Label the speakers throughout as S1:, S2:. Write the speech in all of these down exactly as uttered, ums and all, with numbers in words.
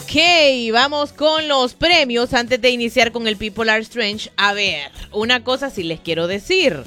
S1: Ok, vamos con los premios antes de iniciar con el People Are Strange. A ver, una cosa sí les quiero decir.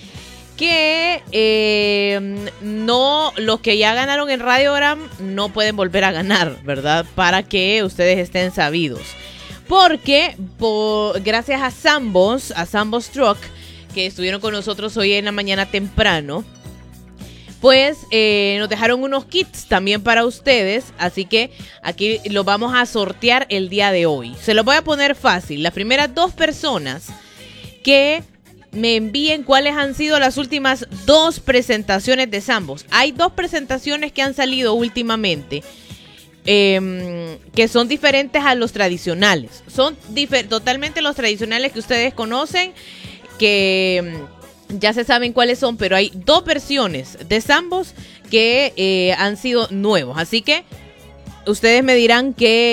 S1: Que eh, no, los que ya ganaron en Radiogram no pueden volver a ganar, ¿verdad? Para que ustedes estén sabidos. Porque por, gracias a Sambos, a Sambos Truck, que estuvieron con nosotros hoy en la mañana temprano, pues eh, nos dejaron unos kits también para ustedes. Así que aquí los vamos a sortear el día de hoy. Se los voy a poner fácil. Las primeras dos personas que me envíen cuáles han sido las últimas dos presentaciones de Sambos. Hay dos presentaciones que han salido últimamente eh, que son diferentes a los tradicionales. Son difer- totalmente los tradicionales que ustedes conocen, que um, ya se saben cuáles son, pero hay dos versiones de Sambos que eh, han sido nuevos. Así que ustedes me dirán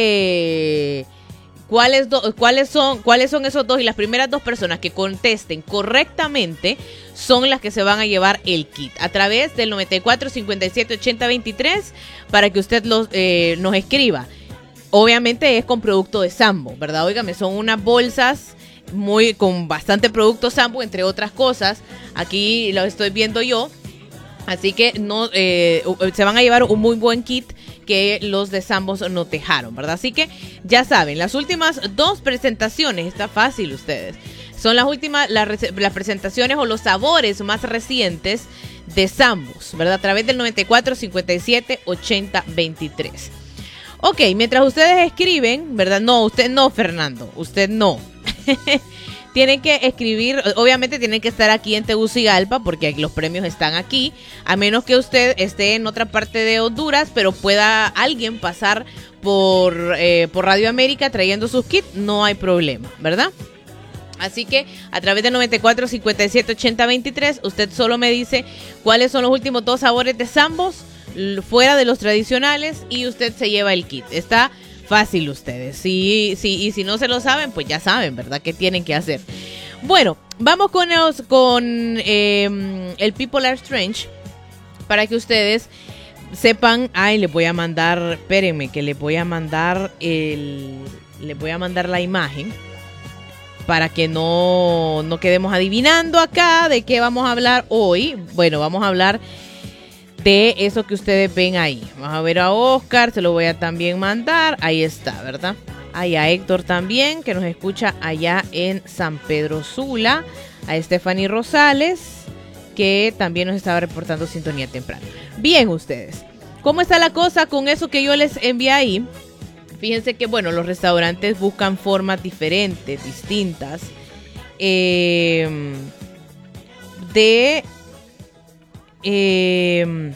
S1: que... ¿Cuáles, do- ¿Cuáles son cuáles son esos dos? Y las primeras dos personas que contesten correctamente son las que se van a llevar el kit a través del noventa y cuatro cincuenta y siete ochenta veintitrés para que usted los, eh, nos escriba. Obviamente es con producto de Sambo, ¿verdad? Óigame, son unas bolsas muy con bastante producto Sambo, entre otras cosas. Aquí lo estoy viendo yo. Así que no eh, se van a llevar un muy buen kit que los de Sambos nos dejaron, ¿verdad? Así que ya saben, las últimas dos presentaciones, está fácil ustedes, son las últimas, las, las presentaciones o los sabores más recientes de Sambos, ¿verdad? A través del noventa y cuatro cincuenta y siete ochenta veintitrés. Ok, mientras ustedes escriben, ¿verdad? No, usted no, Fernando, usted no. Tienen que escribir, obviamente tienen que estar aquí en Tegucigalpa porque los premios están aquí, a menos que usted esté en otra parte de Honduras, pero pueda alguien pasar por, eh, por Radio América trayendo sus kits, no hay problema, ¿verdad? Así que a través de noventa y cuatro cincuenta y siete ochenta veintitrés, usted solo me dice cuáles son los últimos dos sabores de Sambos, fuera de los tradicionales, y usted se lleva el kit. Está fácil ustedes, sí, sí, y si no se lo saben, pues ya saben, ¿verdad? ¿Qué tienen que hacer? Bueno, vamos con, los, con eh, el People Are Strange, para que ustedes sepan. Ay, les voy a mandar, espérenme, que les voy a mandar el, les voy a mandar la imagen, para que no, no quedemos adivinando acá de qué vamos a hablar hoy. Bueno, vamos a hablar de eso que ustedes ven ahí. Vamos a ver a Oscar, se lo voy a también mandar. Ahí está, ¿verdad? Ahí a Héctor también, que nos escucha allá en San Pedro Sula. A Stephanie Rosales, que también nos estaba reportando sintonía temprano. Bien, ustedes, ¿cómo está la cosa con eso que yo les envié ahí? Fíjense que, bueno, los restaurantes buscan formas diferentes, distintas, eh, de... Eh,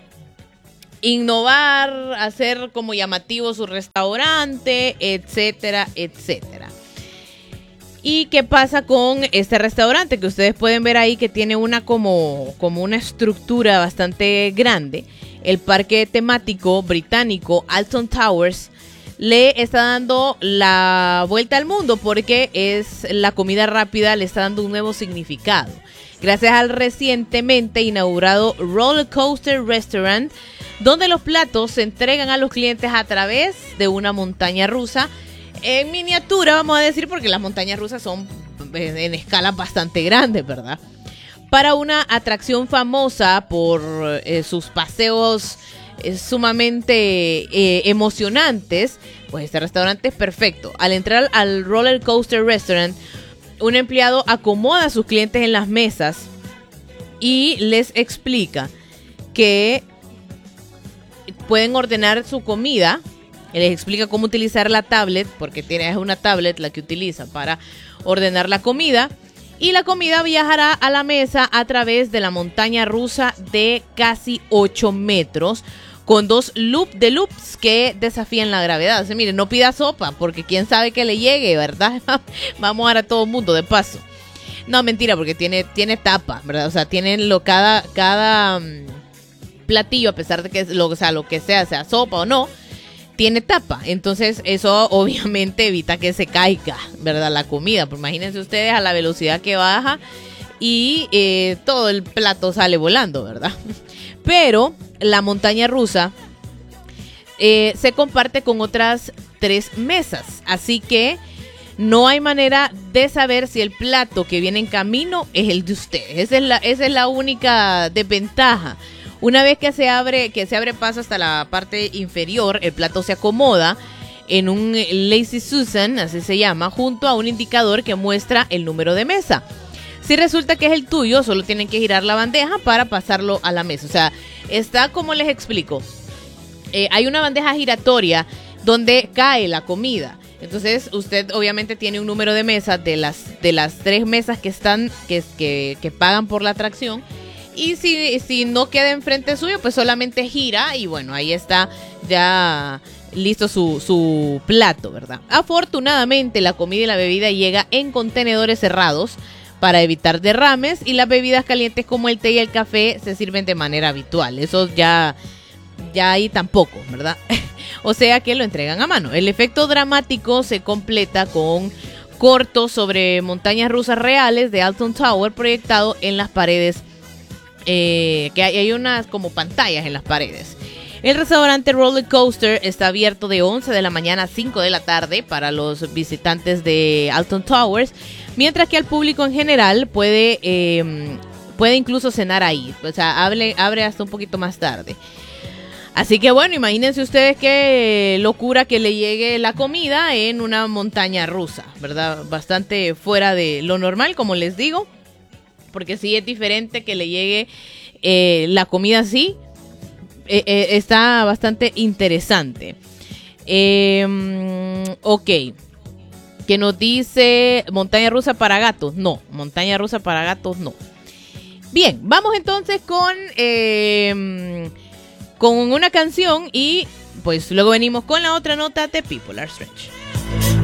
S1: innovar, hacer como llamativo su restaurante, etcétera, etcétera. ¿Y qué pasa con este restaurante que ustedes pueden ver ahí, que tiene una como, como una estructura bastante grande? El parque temático británico Alton Towers le está dando la vuelta al mundo porque es la comida rápida, le está dando un nuevo significado. Gracias al recientemente inaugurado Roller Coaster Restaurant, donde los platos se entregan a los clientes a través de una montaña rusa en miniatura, vamos a decir, porque las montañas rusas son en escala bastante grandes, ¿verdad? Para una atracción famosa por eh, sus paseos eh, sumamente eh, emocionantes, pues este restaurante es perfecto. Al entrar al Roller Coaster Restaurant, un empleado acomoda a sus clientes en las mesas y les explica que pueden ordenar su comida. Les explica cómo utilizar la tablet, porque tiene, es una tablet la que utiliza para ordenar la comida. Y la comida viajará a la mesa a través de la montaña rusa de casi ocho metros, con dos loops de loops que desafían la gravedad. O sea, mire, no pida sopa, porque quién sabe que le llegue, ¿verdad? Vamos a dar a todo el mundo de paso. No, mentira, porque tiene, tiene tapa, ¿verdad? O sea, tienen lo, cada, cada um, platillo, a pesar de que lo, o sea, lo que sea, sea sopa o no, tiene tapa. Entonces, eso obviamente evita que se caiga, ¿verdad? La comida. Pues imagínense ustedes a la velocidad que baja y eh, todo el plato sale volando, ¿verdad? Pero la montaña rusa eh, se comparte con otras tres mesas. Así que no hay manera de saber si el plato que viene en camino es el de ustedes. Esa es la, esa es la única desventaja. Una vez que se abre, que se abre paso hasta la parte inferior, el plato se acomoda en un Lazy Susan, así se llama, junto a un indicador que muestra el número de mesa. Si resulta que es el tuyo, solo tienen que girar la bandeja para pasarlo a la mesa. O sea, está como les explico. Eh, hay una bandeja giratoria donde cae la comida. Entonces, usted obviamente tiene un número de mesas de las de las tres mesas que están que, que, que pagan por la atracción. Y si, si no queda enfrente suyo, pues solamente gira y bueno, ahí está ya listo su, su plato, ¿verdad? Afortunadamente, la comida y la bebida llega en contenedores cerrados para evitar derrames y las bebidas calientes como el té y el café se sirven de manera habitual. Eso ya, ya ahí tampoco, ¿verdad? O sea que lo entregan a mano. El efecto dramático se completa con cortos sobre montañas rusas reales de Alton Tower proyectado en las paredes, eh, que hay, hay unas como pantallas en las paredes. El restaurante Roller Coaster está abierto de once de la mañana a cinco de la tarde para los visitantes de Alton Towers, mientras que al público en general puede, eh, puede incluso cenar ahí. O sea, abre, abre hasta un poquito más tarde. Así que bueno, imagínense ustedes qué locura que le llegue la comida en una montaña rusa, ¿verdad? Bastante fuera de lo normal, como les digo, porque sí es diferente que le llegue eh, la comida así. Eh, eh, está bastante interesante. Eh, ok. Que nos dice montaña rusa para gatos. No, montaña rusa para gatos no. Bien, vamos entonces con... Eh, con una canción y pues luego venimos con la otra nota de People Are Strange.